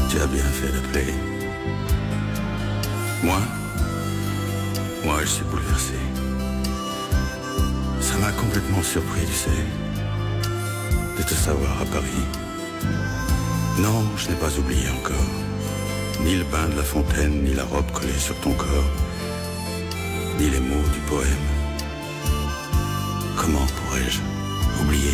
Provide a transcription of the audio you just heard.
Tu as bien fait d'appeler. Moi, je suis bouleversé. Ça m'a complètement surpris, tu sais, de te savoir à Paris. Non, je n'ai pas oublié encore. Ni le bain de la fontaine, ni la robe collée sur ton corps, ni les mots du poème. Comment pourrais-je oublier ?